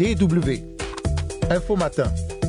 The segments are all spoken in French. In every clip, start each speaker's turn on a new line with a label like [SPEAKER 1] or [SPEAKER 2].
[SPEAKER 1] DW. Info Matin.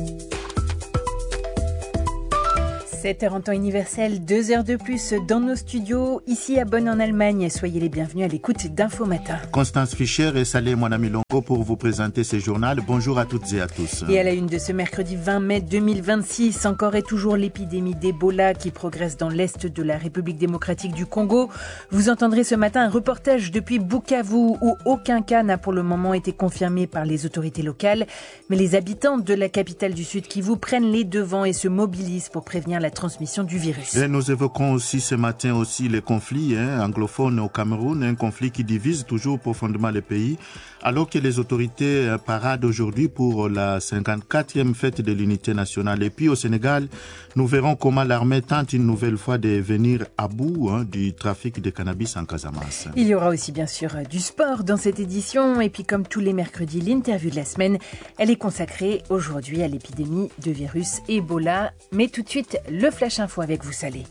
[SPEAKER 2] 7h en temps universel, 2 heures de plus dans nos studios, ici à Bonn en Allemagne. Soyez les bienvenus à l'écoute d'Info Matin.
[SPEAKER 3] Constance Fischer et Saleh Monami Longo pour vous présenter ce journal. Bonjour à toutes et à tous.
[SPEAKER 2] Et à la une de ce mercredi 20 mai 2026, encore et toujours l'épidémie d'Ebola qui progresse dans l'est de la République démocratique du Congo. Vous entendrez ce matin un reportage depuis Bukavu où aucun cas n'a pour le moment été confirmé par les autorités locales. Mais les habitants de la capitale du Sud Kivu prennent les devants et se mobilisent pour prévenir la transmission du virus.
[SPEAKER 3] Et nous évoquons aussi ce matin les conflits anglophones au Cameroun, un conflit qui divise toujours profondément le pays, alors que les autorités paradent aujourd'hui pour la 54e fête de l'unité nationale. Et puis au Sénégal, nous verrons comment l'armée tente une nouvelle fois de venir à bout du trafic de cannabis en Casamance.
[SPEAKER 2] Il y aura aussi bien sûr du sport dans cette édition et puis comme tous les mercredis, l'interview de la semaine, elle est consacrée aujourd'hui à l'épidémie de virus Ebola. Mais tout de suite, le Flash Info avec vous, Saleh.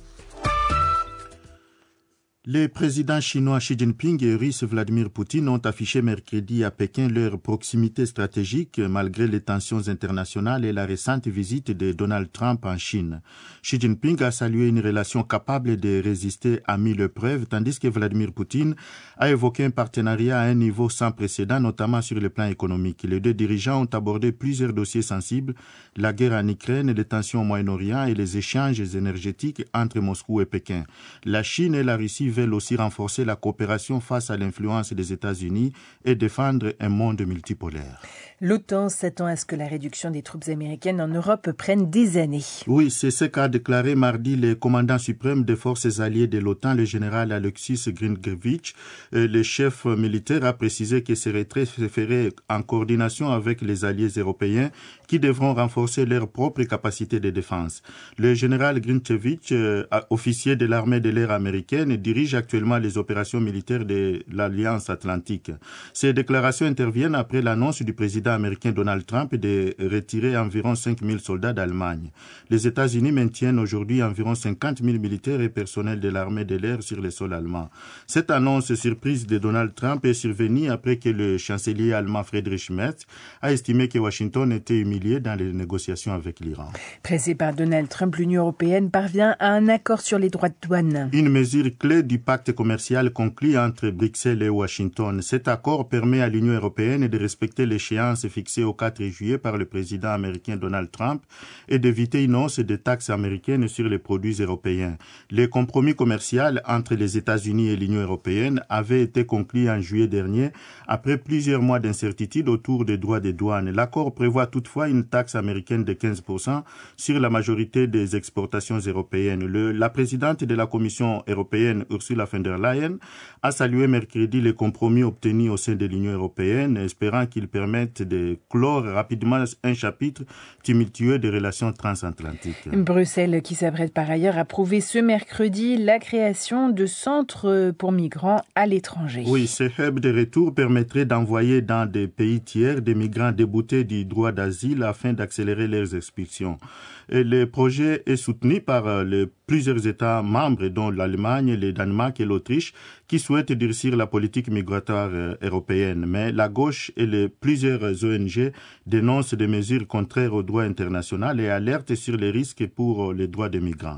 [SPEAKER 3] Les présidents chinois Xi Jinping et russe Vladimir Poutine ont affiché mercredi à Pékin leur proximité stratégique malgré les tensions internationales et la récente visite de Donald Trump en Chine. Xi Jinping a salué une relation capable de résister à mille épreuves, tandis que Vladimir Poutine a évoqué un partenariat à un niveau sans précédent, notamment sur le plan économique. Les deux dirigeants ont abordé plusieurs dossiers sensibles, la guerre en Ukraine, les tensions au Moyen-Orient et les échanges énergétiques entre Moscou et Pékin. La Chine et la Russie veulent aussi renforcer la coopération face à l'influence des États-Unis et défendre un monde multipolaire.
[SPEAKER 2] L'OTAN s'attend à ce que la réduction des troupes américaines en Europe prenne des années.
[SPEAKER 3] Oui, c'est ce qu'a déclaré mardi le commandant suprême des forces alliées de l'OTAN, le général Alexis Gringovic. Le chef militaire a précisé que ces retraits se feraient en coordination avec les alliés européens qui devront renforcer leurs propres capacités de défense. Le général Gringovic, officier de l'armée de l'air américaine, dirige actuellement les opérations militaires de l'Alliance Atlantique. Ces déclarations interviennent après l'annonce du président américain Donald Trump de retirer environ 5 000 soldats d'Allemagne. Les États-Unis maintiennent aujourd'hui environ 50 000 militaires et personnels de l'armée de l'air sur le sol allemand. Cette annonce surprise de Donald Trump est survenue après que le chancelier allemand Friedrich Merz a estimé que Washington était humilié dans les négociations avec l'Iran.
[SPEAKER 2] Pressée par Donald Trump, l'Union européenne parvient à un accord sur les droits de douane.
[SPEAKER 3] Une mesure clé du pacte commercial conclu entre Bruxelles et Washington. Cet accord permet à l'Union européenne de respecter l'échéance fixée au 4 juillet par le président américain Donald Trump et d'éviter une hausse des taxes américaines sur les produits européens. Le compromis commercial entre les États-Unis et l'Union européenne avait été conclu en juillet dernier après plusieurs mois d'incertitude autour des droits des douanes. L'accord prévoit toutefois une taxe américaine de 15% sur la majorité des exportations européennes. La présidente de la Commission européenne, Ursula von der Leyen, a salué mercredi les compromis obtenus au sein de l'Union européenne, espérant qu'ils permettent de clore rapidement un chapitre tumultueux des relations transatlantiques.
[SPEAKER 2] Bruxelles qui s'apprête par ailleurs à approuver ce mercredi la création de centres pour migrants à l'étranger.
[SPEAKER 3] Oui, ce hub de retour permettrait d'envoyer dans des pays tiers des migrants déboutés du droit d'asile afin d'accélérer leurs expulsions. Et le projet est soutenu par plusieurs États membres, dont l'Allemagne, le Danemark et l'Autriche, qui souhaitent durcir la politique migratoire européenne. Mais la gauche et plusieurs ONG dénoncent des mesures contraires au droit international et alertent sur les risques pour les droits des migrants.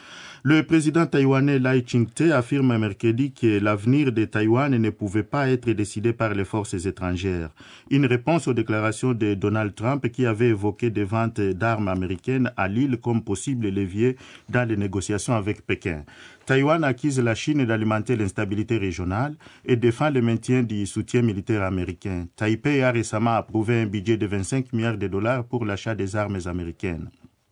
[SPEAKER 3] Le président taïwanais Lai Ching-te affirme mercredi que l'avenir de Taïwan ne pouvait pas être décidé par les forces étrangères. Une réponse aux déclarations de Donald Trump qui avait évoqué des ventes d'armes américaines à l'île comme possible levier dans les négociations avec Pékin. Taïwan accuse la Chine d'alimenter l'instabilité régionale et défend le maintien du soutien militaire américain. Taipei a récemment approuvé un budget de 25 milliards de dollars pour l'achat des armes américaines.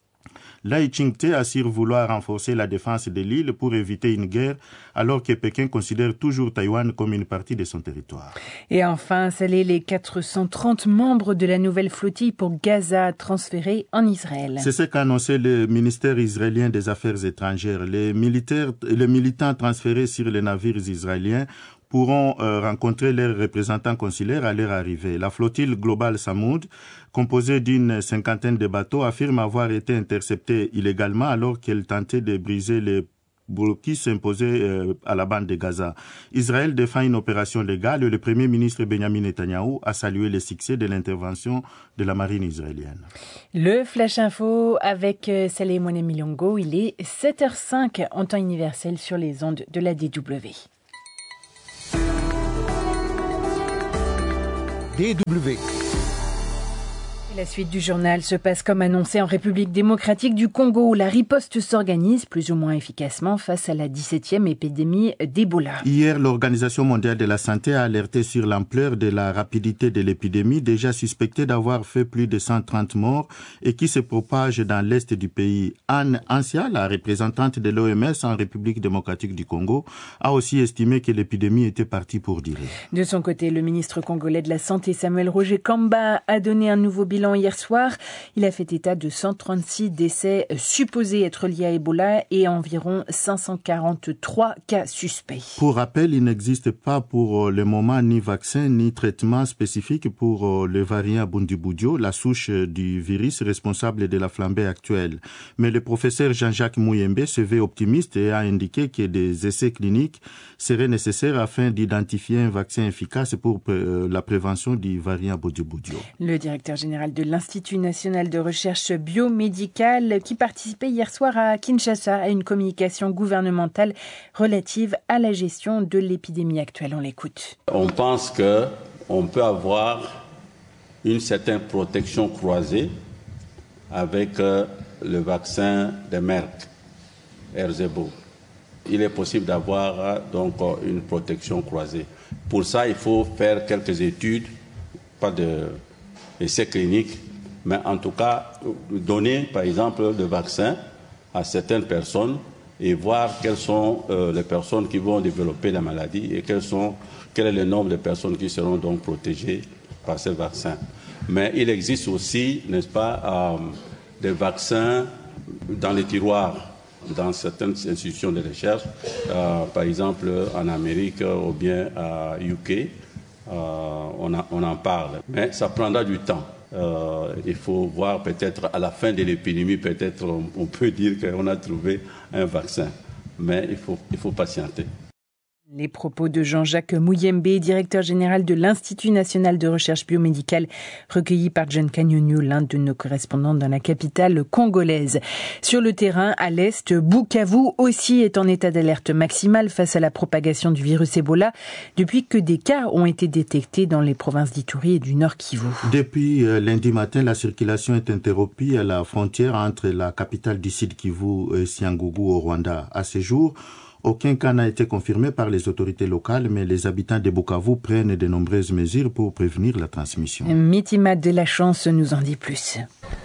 [SPEAKER 3] Lai Ching-te assure vouloir renforcer la défense de l'île pour éviter une guerre, alors que Pékin considère toujours Taïwan comme une partie de son territoire.
[SPEAKER 2] Et enfin, saluer les 430 membres de la nouvelle flottille pour Gaza transférés en Israël.
[SPEAKER 3] C'est ce qu'a annoncé le ministère israélien des Affaires étrangères. Les militants transférés sur les navires israéliens pourront rencontrer leurs représentants consulaires à leur arrivée. La flottille globale Samoud, composée d'une cinquantaine de bateaux, affirme avoir été interceptée illégalement alors qu'elle tentait de briser les qui s'imposait à la bande de Gaza. Israël défend une opération légale et le Premier ministre Benjamin Netanyahou a salué le succès de l'intervention de la marine israélienne.
[SPEAKER 2] Le Flash Info avec Saleh Mouane Milongo, il est 7h05 en temps universel sur les ondes de la DW.
[SPEAKER 1] DW.
[SPEAKER 2] La suite du journal se passe comme annoncé en République démocratique du Congo où la riposte s'organise plus ou moins efficacement face à la 17e épidémie d'Ebola.
[SPEAKER 3] Hier, l'Organisation mondiale de la santé a alerté sur l'ampleur de la rapidité de l'épidémie, déjà suspectée d'avoir fait plus de 130 morts et qui se propage dans l'est du pays. Anne Ancia, la représentante de l'OMS en République démocratique du Congo, a aussi estimé que l'épidémie était partie pour durer.
[SPEAKER 2] De son côté, le ministre congolais de la Santé Samuel Roger Kamba a donné un nouveau bilan hier soir. Il a fait état de 136 décès supposés être liés à Ebola et environ 543 cas suspects.
[SPEAKER 3] Pour rappel, il n'existe pas pour le moment ni vaccin ni traitement spécifique pour le variant Bundibugyo, la souche du virus responsable de la flambée actuelle. Mais le professeur Jean-Jacques Muyembe se veut optimiste et a indiqué que des essais cliniques seraient nécessaires afin d'identifier un vaccin efficace pour la prévention du variant Bundibugyo.
[SPEAKER 2] Le directeur général de l'Institut national de recherche biomédicale qui participait hier soir à Kinshasa à une communication gouvernementale relative à la gestion de l'épidémie actuelle. On l'écoute.
[SPEAKER 4] On pense qu'on peut avoir une certaine protection croisée avec le vaccin de Merck, Erzenebo. Il est possible d'avoir donc une protection croisée. Pour ça, il faut faire quelques études, pas d'essais cliniques, mais en tout cas donner par exemple le vaccin à certaines personnes et voir quelles sont les personnes qui vont développer la maladie et quel est le nombre de personnes qui seront donc protégées par ce vaccin. Mais il existe aussi, n'est-ce pas, des vaccins dans les tiroirs dans certaines institutions de recherche, par exemple en Amérique ou bien à UK, on en parle. Mais ça prendra du temps. Il faut voir peut-être à la fin de l'épidémie, peut-être on peut dire qu'on a trouvé un vaccin. Mais il faut patienter.
[SPEAKER 2] Les propos de Jean-Jacques Muyembe, directeur général de l'Institut national de recherche biomédicale, recueillis par John Kanyonyo, l'un de nos correspondants dans la capitale congolaise. Sur le terrain, à l'est, Bukavu aussi est en état d'alerte maximale face à la propagation du virus Ebola, depuis que des cas ont été détectés dans les provinces d'Ituri et du Nord Kivu.
[SPEAKER 3] Depuis lundi matin, la circulation est interrompue à la frontière entre la capitale du Sud Kivu et Cyangugu au Rwanda. À ce jour, aucun cas n'a été confirmé par les autorités locales, mais les habitants de Bukavu prennent de nombreuses mesures pour prévenir la transmission.
[SPEAKER 2] Mitima de la Chance nous en dit plus.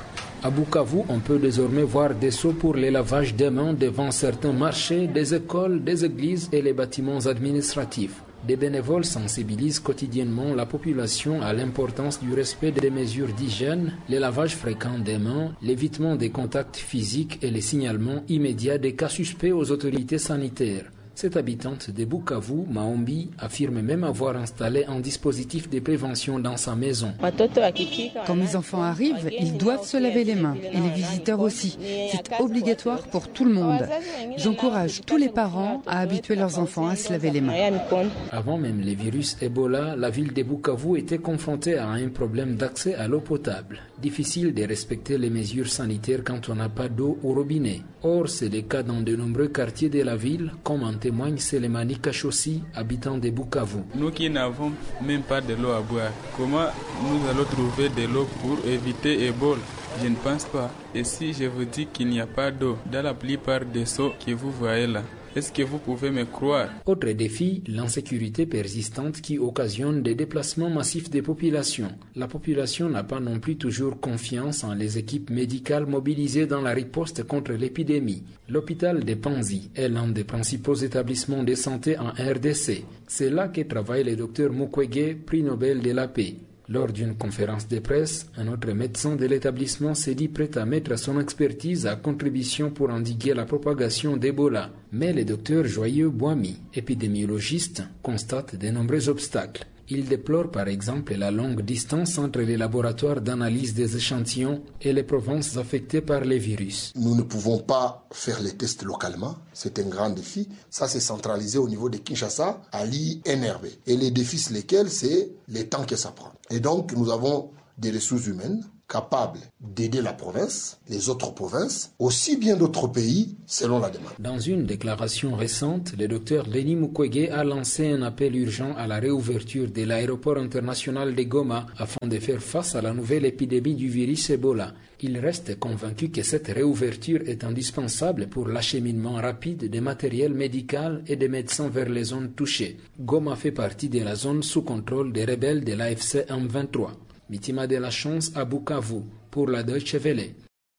[SPEAKER 5] À Bukavu, on peut désormais voir des seaux pour les lavages des mains devant certains marchés, des écoles, des églises et les bâtiments administratifs. Des bénévoles sensibilisent quotidiennement la population à l'importance du respect des mesures d'hygiène, les lavages fréquents des mains, l'évitement des contacts physiques et les signalements immédiats des cas suspects aux autorités sanitaires. Cette habitante de Bukavu, Maombi, affirme même avoir installé un dispositif de prévention dans sa maison.
[SPEAKER 6] Quand mes enfants arrivent, ils doivent se laver les mains et les visiteurs aussi. C'est obligatoire pour tout le monde. J'encourage tous les parents à habituer leurs enfants à se laver les mains.
[SPEAKER 5] Avant même le virus Ebola, la ville de Bukavu était confrontée à un problème d'accès à l'eau potable. Difficile de respecter les mesures sanitaires quand on n'a pas d'eau au robinet. Or, c'est le cas dans de nombreux quartiers de la ville, comme en témoigne Selemani Kachossi, habitant de Bukavu.
[SPEAKER 7] Nous qui n'avons même pas de l'eau à boire, comment nous allons trouver de l'eau pour éviter Ebola? Je ne pense pas. Et si je vous dis qu'il n'y a pas d'eau dans la plupart des seaux que vous voyez là, est-ce que vous pouvez me croire?
[SPEAKER 5] Autre défi, l'insécurité persistante qui occasionne des déplacements massifs des populations. La population n'a pas non plus toujours confiance en les équipes médicales mobilisées dans la riposte contre l'épidémie. L'hôpital de Panzi est l'un des principaux établissements de santé en RDC. C'est là que travaille le docteur Mukwege, prix Nobel de la paix. Lors d'une conférence de presse, un autre médecin de l'établissement s'est dit prêt à mettre son expertise à contribution pour endiguer la propagation d'Ebola. Mais le docteur Joyeux Boami, épidémiologiste, constate de nombreux obstacles. Il déplore par exemple la longue distance entre les laboratoires d'analyse des échantillons et les provinces affectées par les virus.
[SPEAKER 8] Nous ne pouvons pas faire les tests localement, c'est un grand défi. Ça, c'est centralisé au niveau de Kinshasa, à l'INRB. Et les défis, lesquels, c'est les temps que ça prend. Et donc, nous avons des ressources humaines capables d'aider la province, les autres provinces, aussi bien d'autres pays, selon la demande.
[SPEAKER 5] Dans une déclaration récente, le docteur Denis Mukwege a lancé un appel urgent à la réouverture de l'aéroport international de Goma afin de faire face à la nouvelle épidémie du virus Ebola. Il reste convaincu que cette réouverture est indispensable pour l'acheminement rapide des matériels médicaux et des médecins vers les zones touchées. Goma fait partie de la zone sous contrôle des rebelles de l'AFC M23. Mitima de la Chance à Bukavu pour la Deutsche Welle.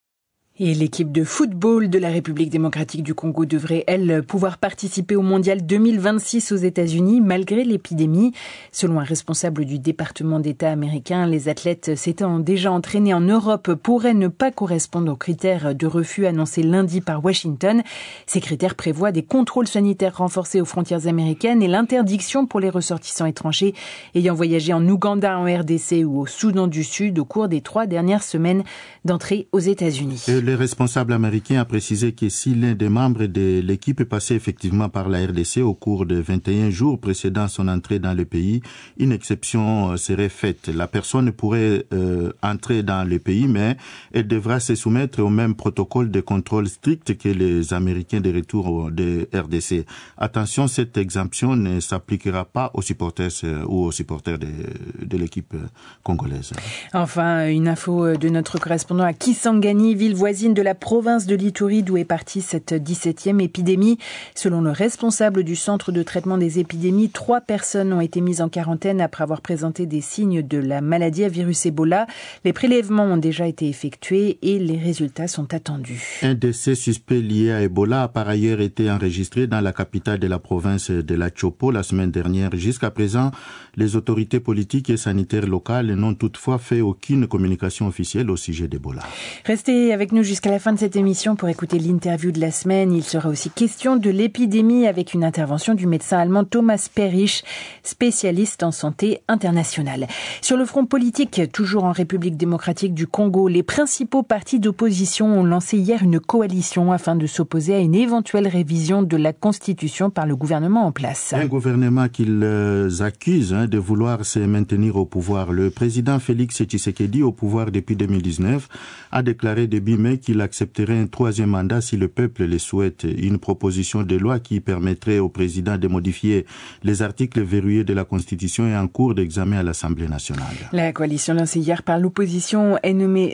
[SPEAKER 2] Et l'équipe de football de la République démocratique du Congo devrait, elle, pouvoir participer au Mondial 2026 aux États-Unis malgré l'épidémie. Selon un responsable du département d'État américain, les athlètes s'étant déjà entraînés en Europe pourraient ne pas correspondre aux critères de refus annoncés lundi par Washington. Ces critères prévoient des contrôles sanitaires renforcés aux frontières américaines et l'interdiction pour les ressortissants étrangers ayant voyagé en Ouganda, en RDC ou au Soudan du Sud au cours des 3 dernières semaines d'entrée aux États-Unis.
[SPEAKER 3] Le responsable américain a précisé que si l'un des membres de l'équipe est passé effectivement par la RDC au cours de 21 jours précédant son entrée dans le pays, une exception serait faite. La personne pourrait entrer dans le pays, mais elle devra se soumettre au même protocole de contrôle strict que les Américains de retour de RDC. Attention, cette exemption ne s'appliquera pas aux supporters ou aux supporters de l'équipe congolaise.
[SPEAKER 2] Enfin, une info de notre correspondant à Kisangani, ville voisine de la province de l'Ituri, d'où est partie cette 17e épidémie. Selon le responsable du centre de traitement des épidémies, 3 personnes ont été mises en quarantaine après avoir présenté des signes de la maladie à virus Ebola. Les prélèvements ont déjà été effectués et les résultats sont attendus.
[SPEAKER 3] Un décès suspect lié à Ebola a par ailleurs été enregistré dans la capitale de la province de la Chopo la semaine dernière. Jusqu'à présent, les autorités politiques et sanitaires locales n'ont toutefois fait aucune communication officielle au sujet d'Ebola.
[SPEAKER 2] Restez avec nous jusqu'à la fin de cette émission pour écouter l'interview de la semaine. Il sera aussi question de l'épidémie avec une intervention du médecin allemand Thomas Perrich, spécialiste en santé internationale. Sur le front politique, toujours en République démocratique du Congo, les principaux partis d'opposition ont lancé hier une coalition afin de s'opposer à une éventuelle révision de la Constitution par le gouvernement en place.
[SPEAKER 3] Un gouvernement qu'ils accusent de vouloir se maintenir au pouvoir. Le président Félix Tshisekedi, au pouvoir depuis 2019, a déclaré début mai qu'il accepterait un 3e mandat si le peuple le souhaite. Une proposition de loi qui permettrait au président de modifier les articles verrouillés de la Constitution est en cours d'examen à l'Assemblée nationale.
[SPEAKER 2] La coalition lancée hier par l'opposition est nommée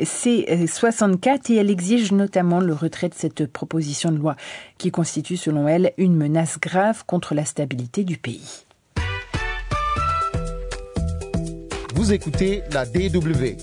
[SPEAKER 2] C64 et elle exige notamment le retrait de cette proposition de loi qui constitue selon elle une menace grave contre la stabilité du pays.
[SPEAKER 1] Vous écoutez la DW.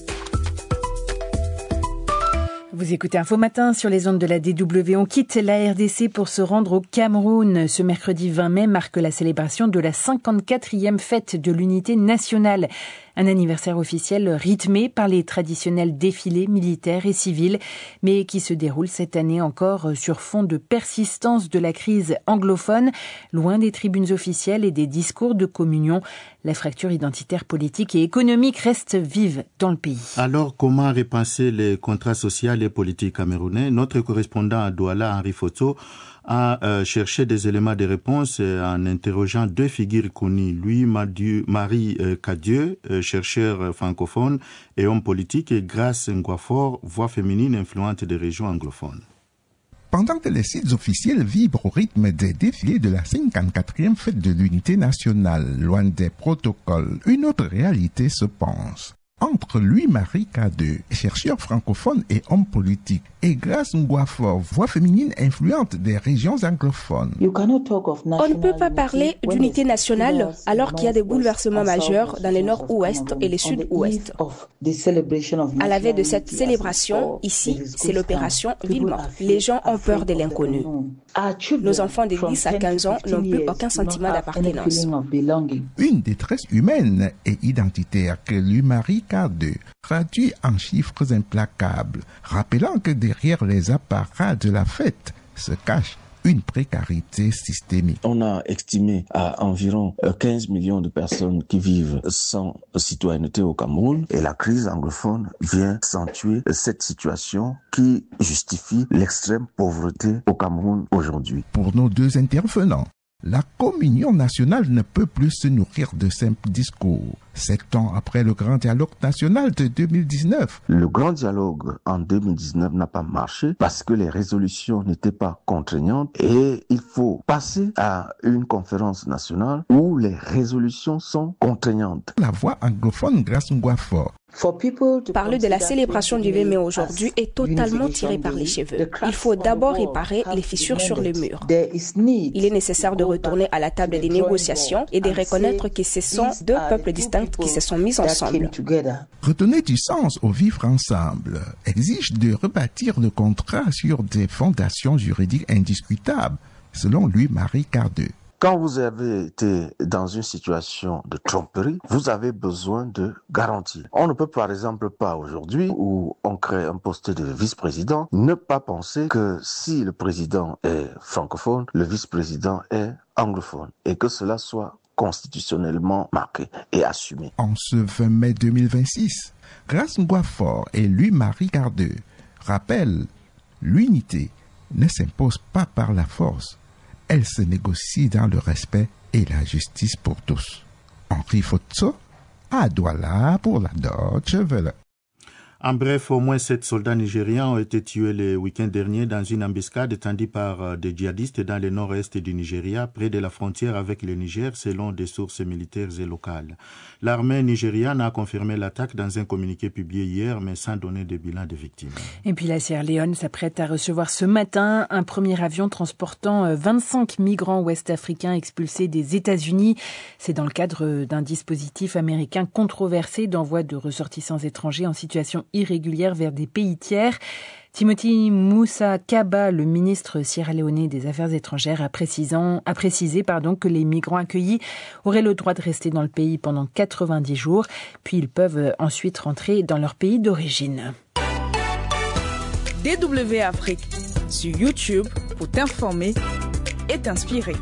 [SPEAKER 2] Vous écoutez Info Matin sur les ondes de la DW. On quitte la RDC pour se rendre au Cameroun. Ce mercredi 20 mai marque la célébration de la 54e fête de l'unité nationale. Un anniversaire officiel rythmé par les traditionnels défilés militaires et civils, mais qui se déroule cette année encore sur fond de persistance de la crise anglophone, loin des tribunes officielles et des discours de communion. La fracture identitaire politique et économique reste vive dans le pays.
[SPEAKER 3] Alors, comment repenser les contrats sociaux et politiques camerounais? Notre correspondant à Douala, Henri Foto, a cherché des éléments de réponse en interrogeant 2 figures connues. Lui, Marie Cadieux, chercheur francophone et homme politique, et Grace Ngwafor, voix féminine influente des régions anglophones.
[SPEAKER 9] Pendant que les sites officiels vibrent au rythme des défilés de la 54e fête de l'unité nationale, loin des protocoles, une autre réalité se pense. Entre Louis-Marie Cadieux, chercheur francophone et homme politique, et Grace Ngwafor, voix féminine influente des régions anglophones.
[SPEAKER 10] On ne peut pas parler d'unité nationale alors qu'il y a des bouleversements majeurs dans le nord-ouest et le sud-ouest. À la veille de cette célébration, ici, c'est l'opération Ville morte. Les gens ont peur de l'inconnu. Nos enfants de 10 à 15 ans n'ont plus aucun sentiment d'appartenance.
[SPEAKER 9] Une détresse humaine et identitaire que Louis-Marie Cadieux traduit en chiffres implacables, rappelant que derrière les apparats de la fête se cache une précarité systémique.
[SPEAKER 11] On a estimé à environ 15 millions de personnes qui vivent sans citoyenneté au Cameroun et la crise anglophone vient accentuer cette situation qui justifie l'extrême pauvreté au Cameroun aujourd'hui.
[SPEAKER 9] Pour nos deux intervenants, la communion nationale ne peut plus se nourrir de simples discours. 7 ans après le grand dialogue national de 2019.
[SPEAKER 11] Le grand dialogue en 2019 n'a pas marché parce que les résolutions n'étaient pas contraignantes et il faut passer à une conférence nationale où les résolutions sont contraignantes.
[SPEAKER 9] La voix anglophone Grace Ngouafor.
[SPEAKER 10] Parler de la célébration du 20 mai aujourd'hui est totalement tiré par les cheveux. Il faut d'abord réparer les fissures sur le mur. Il est nécessaire de retourner à la table des négociations et de reconnaître que ce sont deux peuples distincts qui se sont mis ensemble.
[SPEAKER 9] Redonner du sens au vivre ensemble exige de rebâtir le contrat sur des fondations juridiques indiscutables, selon Louis-Marie Cardeux.
[SPEAKER 11] Quand vous avez été dans une situation de tromperie, vous avez besoin de garanties. On ne peut par exemple pas aujourd'hui, où on crée un poste de vice-président, ne pas penser que si le président est francophone, le vice-président est anglophone et que cela soit constitutionnellement marqué et assumé.
[SPEAKER 9] En ce 20 mai 2026, Grace Ngouafor et Louis-Marie Cardeux rappellent l'unité ne s'impose pas par la force. Elle se négocie dans le respect et la justice pour tous. Henri Fotso, à Douala pour la Deutsche Welle.
[SPEAKER 3] En bref, au moins 7 soldats nigérians ont été tués le week-end dernier dans une embuscade tendue par des djihadistes dans le nord-est du Nigeria, près de la frontière avec le Niger, selon des sources militaires et locales. L'armée nigériane a confirmé l'attaque dans un communiqué publié hier, mais sans donner de bilan de victimes.
[SPEAKER 2] Et puis la Sierra Leone s'apprête à recevoir ce matin un premier avion transportant 25 migrants ouest-africains expulsés des États-Unis. C'est dans le cadre d'un dispositif américain controversé d'envoi de ressortissants étrangers en situation irrégulière vers des pays tiers. Timothy Moussa Kaba, le ministre sierra-léonais des Affaires étrangères, a précisé que les migrants accueillis auraient le droit de rester dans le pays pendant 90 jours, puis ils peuvent ensuite rentrer dans leur pays d'origine.
[SPEAKER 12] DW Afrique, sur YouTube, pour t'informer et t'inspirer.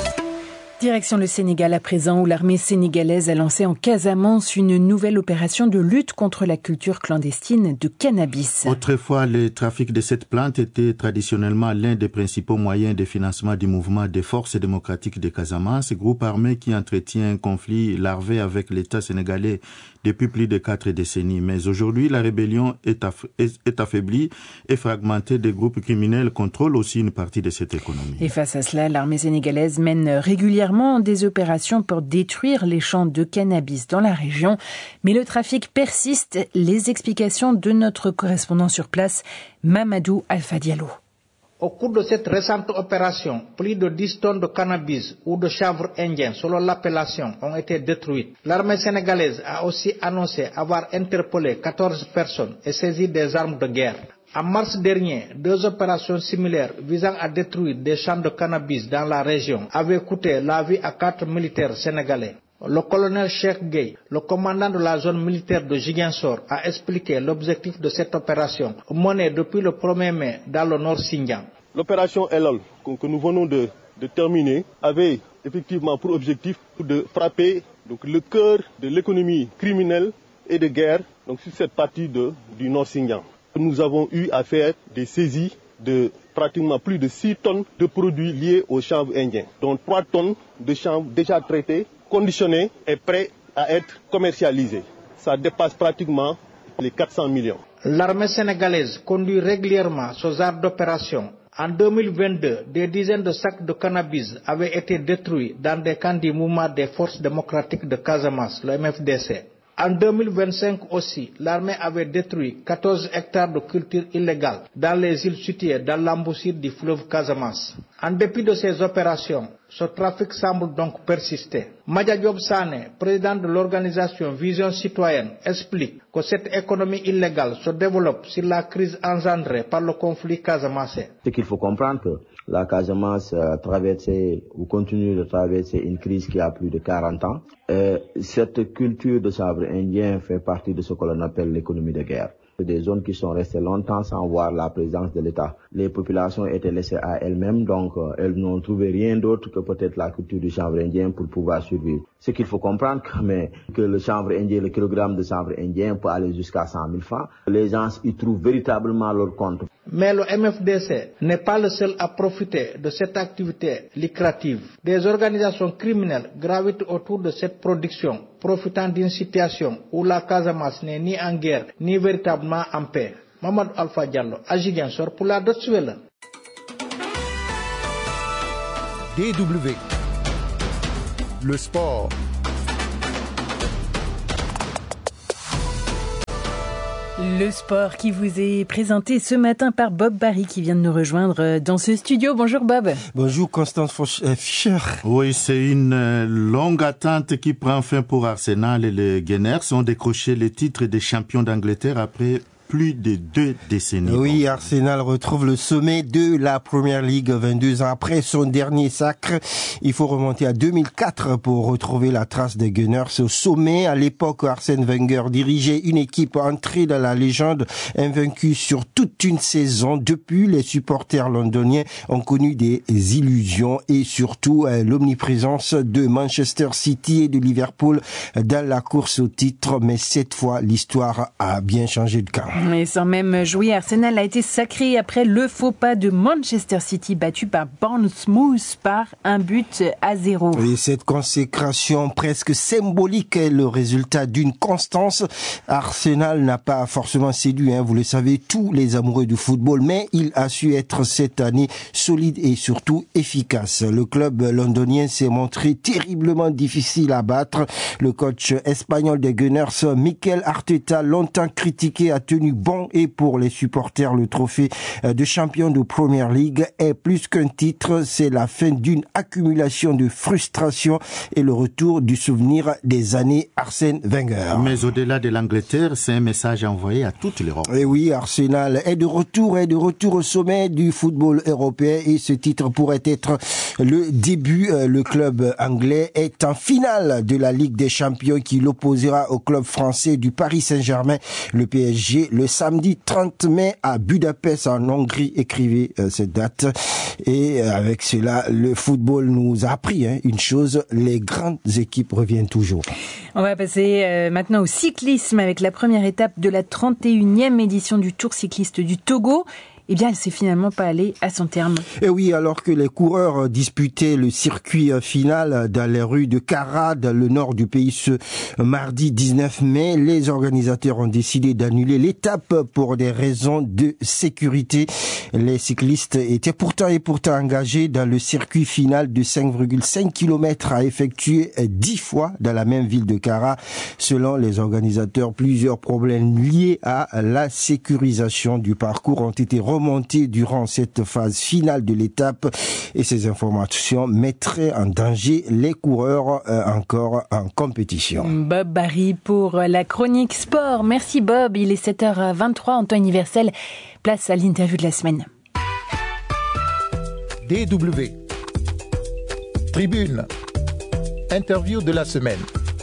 [SPEAKER 2] Direction le Sénégal à présent, où l'armée sénégalaise a lancé en Casamance une nouvelle opération de lutte contre la culture clandestine de cannabis.
[SPEAKER 3] Autrefois, le trafic de cette plante était traditionnellement l'un des principaux moyens de financement du mouvement des forces démocratiques de Casamance, groupe armé qui entretient un conflit larvé avec l'État sénégalais depuis plus de 4 décennies. Mais aujourd'hui, la rébellion est affaiblie et fragmentée. Des groupes criminels contrôlent aussi une partie de cette économie.
[SPEAKER 2] Et face à cela, l'armée sénégalaise mène régulièrement des opérations pour détruire les champs de cannabis dans la région. Mais le trafic persiste. Les explications de notre correspondant sur place, Mamadou Alpha Diallo.
[SPEAKER 13] Au cours de cette récente opération, plus de 10 tonnes de cannabis ou de chanvre indien, selon l'appellation, ont été détruites. L'armée sénégalaise a aussi annoncé avoir interpellé 14 personnes et saisi des armes de guerre. En mars dernier, 2 opérations similaires visant à détruire des champs de cannabis dans la région avaient coûté la vie à 4 militaires sénégalais. Le colonel Cheikh Gueye, le commandant de la zone militaire de Ziguinchor, a expliqué l'objectif de cette opération menée depuis le 1er mai dans le Nord Xinjiang.
[SPEAKER 14] L'opération Elal que nous venons de terminer avait effectivement pour objectif de frapper le cœur de l'économie criminelle et de guerre sur cette partie du Nord Xinjiang. Nous avons eu à faire des saisies de pratiquement plus de 6 tonnes de produits liés au chanvre indien, dont 3 tonnes de chanvre déjà traité, conditionné et prêt à être commercialisé. Ça dépasse pratiquement les 400 millions.
[SPEAKER 13] L'armée sénégalaise conduit régulièrement ce genre d'opération. En 2022, des dizaines de sacs de cannabis avaient été détruits dans des camps du mouvement des forces démocratiques de Casamance, le MFDC. En 2025 aussi, l'armée avait détruit 14 hectares de culture illégale dans les îles situées dans l'embouchure du fleuve Casamance. En dépit de ces opérations, ce trafic semble donc persister. Madja Diop Sané, président de l'organisation Vision Citoyenne, explique que cette économie illégale se développe sur la crise engendrée par le conflit casamancé.
[SPEAKER 15] Ce qu'il faut comprendre que la Casamance a traversé ou continue de traverser une crise qui a plus de 40 ans. Cette culture de sabre indien fait partie de ce que l'on appelle l'économie de guerre. des zones qui sont restées longtemps sans voir la présence de l'État. Les populations étaient laissées à elles-mêmes, donc elles n'ont trouvé rien d'autre que peut-être la culture du chanvre indien pour pouvoir survivre. Ce qu'il faut comprendre, mais que le chanvre indien, le kilogramme de chanvre indien peut aller jusqu'à 100 000 francs. Les gens y trouvent véritablement leur compte.
[SPEAKER 13] Mais le MFDC n'est pas le seul à profiter de cette activité lucrative. Des organisations criminelles gravitent autour de cette production, profitant d'une situation où la Casamance n'est ni en guerre, ni véritablement en paix. Mamadou Alpha Diallo, à Ziguinchor pour la Deutsche Welle.
[SPEAKER 1] DW. Le sport.
[SPEAKER 2] Le sport qui vous est présenté ce matin par Bob Barry qui vient de nous rejoindre dans ce studio. Bonjour Bob.
[SPEAKER 16] Bonjour Constance Fischer.
[SPEAKER 3] Oui, c'est une longue attente qui prend fin pour Arsenal et les Gunners ont décroché le titre des champions d'Angleterre après plus de 2 décennies.
[SPEAKER 16] Oui, Arsenal retrouve le sommet de la Premier League 22 ans après son dernier sacre. Il faut remonter à 2004 pour retrouver la trace des Gunners au sommet. À l'époque, Arsène Wenger dirigeait une équipe entrée dans la légende, invaincue sur toute une saison. Depuis, les supporters londoniens ont connu des illusions et surtout l'omniprésence de Manchester City et de Liverpool dans la course au titre. Mais cette fois, l'histoire a bien changé de camp.
[SPEAKER 2] Et sans même jouer, Arsenal a été sacré après le faux pas de Manchester City battu par Bournemouth par 1-0.
[SPEAKER 16] Et cette consécration presque symbolique est le résultat d'une constance. Arsenal n'a pas forcément séduit, vous le savez, tous les amoureux du football, mais il a su être cette année solide et surtout efficace. Le club londonien s'est montré terriblement difficile à battre. Le coach espagnol des Gunners, Mikel Arteta, longtemps critiqué, a tenu bon, et pour les supporters, le trophée de champion de Premier League est plus qu'un titre, c'est la fin d'une accumulation de frustration et le retour du souvenir des années Arsène Wenger.
[SPEAKER 3] Mais au-delà de l'Angleterre, c'est un message envoyé à toute l'Europe.
[SPEAKER 16] Et oui, Arsenal est de retour au sommet du football européen et ce titre pourrait être le début. Le club anglais est en finale de la Ligue des Champions qui l'opposera au club français du Paris Saint-Germain, le PSG, le samedi 30 mai à Budapest en Hongrie. Écrivez cette date. Et avec cela, le football nous a appris une chose, les grandes équipes reviennent toujours.
[SPEAKER 2] On va passer maintenant au cyclisme avec la première étape de la 31e édition du Tour cycliste du Togo. Eh bien, elle s'est finalement pas allée à son terme.
[SPEAKER 16] Et oui, alors que les coureurs disputaient le circuit final dans les rues de Kara, dans le nord du pays, ce mardi 19 mai, les organisateurs ont décidé d'annuler l'étape pour des raisons de sécurité. Les cyclistes étaient pourtant engagés dans le circuit final de 5,5 km à effectuer 10 fois dans la même ville de Kara. Selon les organisateurs, plusieurs problèmes liés à la sécurisation du parcours ont été remontés durant cette phase finale de l'étape et ces informations mettraient en danger les coureurs encore en compétition.
[SPEAKER 2] Bob Barry pour la chronique sport. Merci Bob, il est 7h23 en temps universel. Place à l'interview de la semaine.
[SPEAKER 1] DW. Tribune. Interview de la semaine.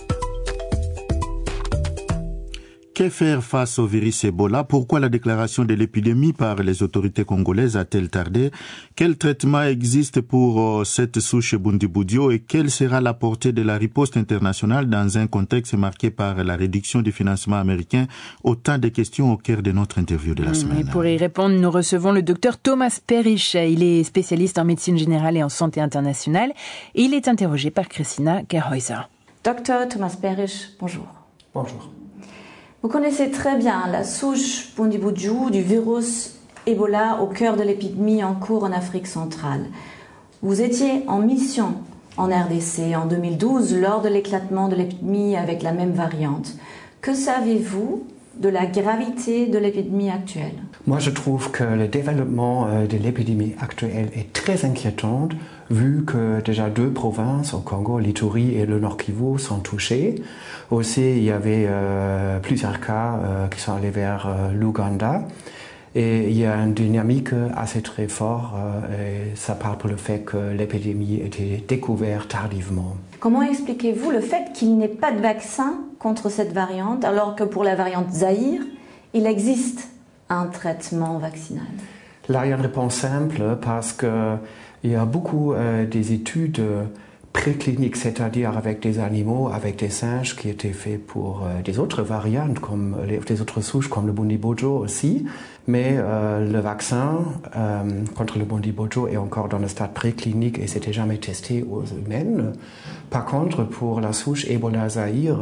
[SPEAKER 3] Que faire face au virus Ebola? Pourquoi la déclaration de l'épidémie par les autorités congolaises a-t-elle tardé? Quel traitement existe pour cette souche Bundibugyo et quelle sera la portée de la riposte internationale dans un contexte marqué par la réduction du financement américain? Autant de questions au cœur de notre interview de la semaine.
[SPEAKER 2] Et pour y répondre, nous recevons le docteur Thomas Perich. Il est spécialiste en médecine générale et en santé internationale et il est interrogé par Christina Gerhäuser.
[SPEAKER 17] Docteur Thomas Perich, bonjour.
[SPEAKER 18] Bonjour.
[SPEAKER 17] Vous connaissez très bien la souche Bundibugyo du virus Ebola au cœur de l'épidémie en cours en Afrique centrale. Vous étiez en mission en RDC en 2012 lors de l'éclatement de l'épidémie avec la même variante. Que savez-vous de la gravité de l'épidémie actuelle?
[SPEAKER 18] Moi, je trouve que le développement de l'épidémie actuelle est très inquiétant, vu que déjà 2 provinces au Congo, l'Ituri et le Nord Kivu, sont touchées. Aussi, il y avait plusieurs cas qui sont allés vers l'Ouganda. Et il y a une dynamique assez très forte et ça parle pour le fait que l'épidémie a été découverte tardivement.
[SPEAKER 17] Comment expliquez-vous le fait qu'il n'y ait pas de vaccin contre cette variante, alors que pour la variante Zaïre, il existe un traitement vaccinal?
[SPEAKER 18] Là, il y a une réponse simple parce qu'il y a beaucoup des études précliniques, c'est-à-dire avec des animaux, avec des singes qui étaient faits pour des autres variantes, comme des autres souches comme le Bundibojo aussi. Mais le vaccin contre le Bundibojo est encore dans le stade préclinique et c'était jamais testé aux humains. Par contre, pour la souche Ebola Zaïre,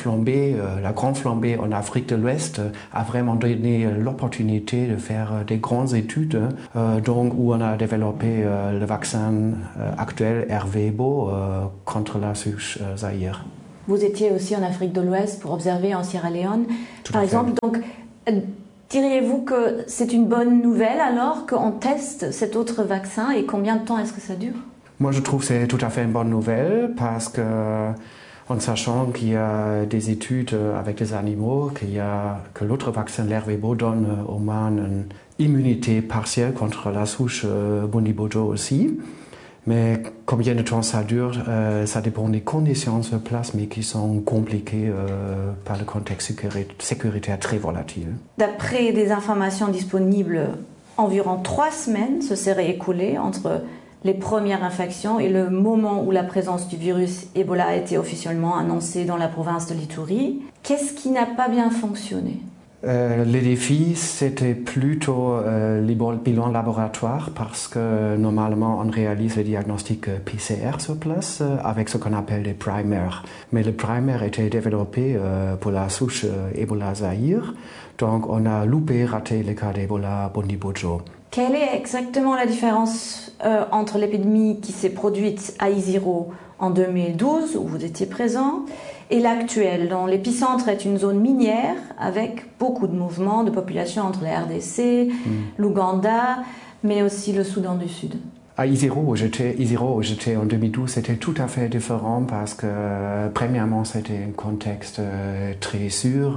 [SPEAKER 18] la grande flambée en Afrique de l'Ouest a vraiment donné l'opportunité de faire des grandes études, donc où on a développé le vaccin actuel Ervebo contre la souche Zaïre.
[SPEAKER 17] Vous étiez aussi en Afrique de l'Ouest pour observer en Sierra Leone, par exemple. Donc, diriez-vous que c'est une bonne nouvelle alors qu'on teste cet autre vaccin et combien de temps est-ce que ça dure?
[SPEAKER 18] Moi, je trouve que c'est tout à fait une bonne nouvelle parce que, en sachant qu'il y a des études avec des animaux, que l'autre vaccin, l'Ervebo, donne au moins une immunité partielle contre la souche Bundibojo aussi. Mais combien de temps ça dure, ça dépend des conditions sur place, mais qui sont compliquées par le contexte sécuritaire très volatile.
[SPEAKER 17] D'après des informations disponibles, environ 3 semaines se seraient écoulées entre les premières infections et le moment où la présence du virus Ebola a été officiellement annoncée dans la province de l'Ituri. Qu'est-ce qui n'a pas bien fonctionné?
[SPEAKER 18] Les défis, c'était plutôt les bilans laboratoires parce que normalement on réalise le diagnostic PCR sur place avec ce qu'on appelle des primers. Mais le primer était développé pour la souche Ebola Zaïre, donc on a raté le cas d'Ebola Bundibojo.
[SPEAKER 17] Quelle est exactement la différence entre l'épidémie qui s'est produite à Isiro en 2012, où vous étiez présent, et l'actuelle, dont l'épicentre est une zone minière avec beaucoup de mouvements de population entre la RDC, l'Ouganda, mais aussi le Soudan du Sud?
[SPEAKER 18] À Isiro, où j'étais en 2012, c'était tout à fait différent parce que, premièrement, c'était un contexte très sûr.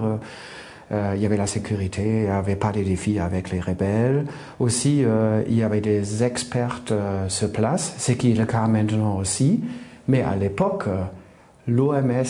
[SPEAKER 18] Il y avait la sécurité, il n'y avait pas de défis avec les rebelles. Aussi, il y avait des experts sur place, ce qui est le cas maintenant aussi. Mais à l'époque, l'OMS,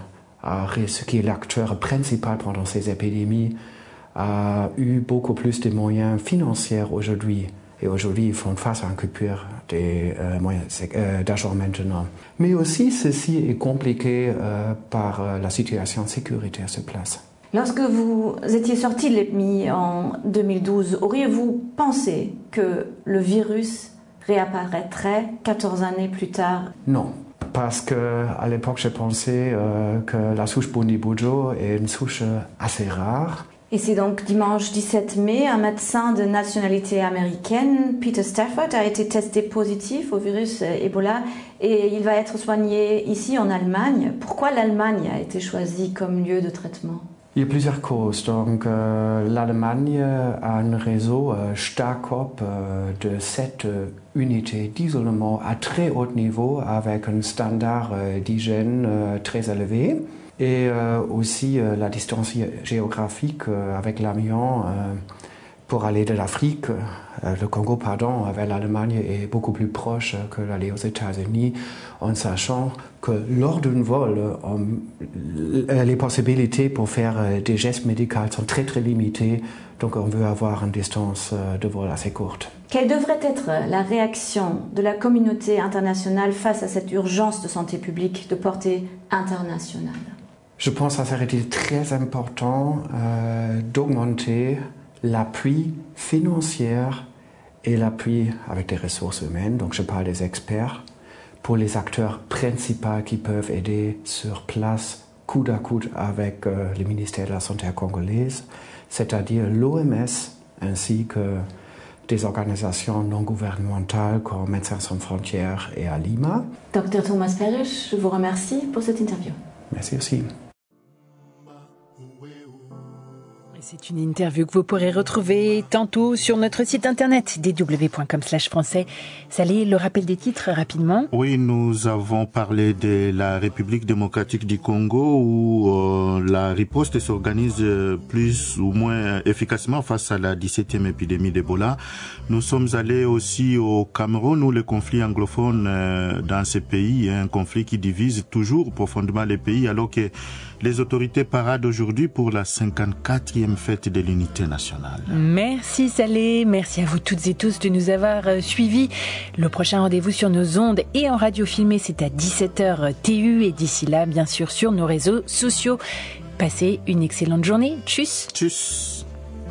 [SPEAKER 18] ce qui est l'acteur principal pendant ces épidémies, a eu beaucoup plus de moyens financiers aujourd'hui. Et aujourd'hui, ils font face à une coupure des moyens d'argent maintenant. Mais aussi, ceci est compliqué par la situation sécuritaire sur place.
[SPEAKER 17] Lorsque vous étiez sorti de l'épidémie en 2012, auriez-vous pensé que le virus réapparaîtrait 14 années plus tard?
[SPEAKER 18] Non, parce qu'à l'époque, je pensais que la souche Bundibojo est une souche assez rare.
[SPEAKER 17] Et c'est donc dimanche 17 mai, un médecin de nationalité américaine, Peter Stafford, a été testé positif au virus Ebola et il va être soigné ici en Allemagne. Pourquoi l'Allemagne a été choisie comme lieu de traitement?
[SPEAKER 18] Il y a plusieurs causes. Donc, l'Allemagne a un réseau STARKOP de 7 unités d'isolement à très haut niveau avec un standard d'hygiène très élevé. Et aussi la distance géographique avec l'avion pour aller de l'Afrique, le Congo, vers l'Allemagne est beaucoup plus proche que d'aller aux États-Unis, en sachant que lors d'un vol, les possibilités pour faire des gestes médicaux sont très très limitées, donc on veut avoir une distance de vol assez courte.
[SPEAKER 17] Quelle devrait être la réaction de la communauté internationale face à cette urgence de santé publique de portée internationale?
[SPEAKER 18] Je pense que ça serait très important d'augmenter l'appui financier et l'appui avec des ressources humaines, donc je parle des experts, pour les acteurs principaux qui peuvent aider sur place, coude à coude avec le ministère de la Santé congolaise, c'est-à-dire l'OMS ainsi que des organisations non gouvernementales comme Médecins sans frontières et à Lima.
[SPEAKER 17] Dr Thomas Perrisch, je vous remercie pour cette interview.
[SPEAKER 18] Merci aussi.
[SPEAKER 2] C'est une interview que vous pourrez retrouver tantôt sur notre site internet dw.com/français. Salé, le rappel des titres rapidement.
[SPEAKER 3] Oui, nous avons parlé de la République démocratique du Congo où la riposte s'organise plus ou moins efficacement face à la 17e épidémie d'Ebola. Nous sommes allés aussi au Cameroun où le conflit anglophone dans ce pays est un conflit qui divise toujours profondément les pays alors que Les autorités paradent aujourd'hui pour la 54e fête de l'unité nationale.
[SPEAKER 2] Merci Salé, merci à vous toutes et tous de nous avoir suivis. Le prochain rendez-vous sur nos ondes et en radio filmée, c'est à 17h TU et d'ici là, bien sûr, sur nos réseaux sociaux. Passez une excellente journée. Tchuss.
[SPEAKER 3] Tchuss.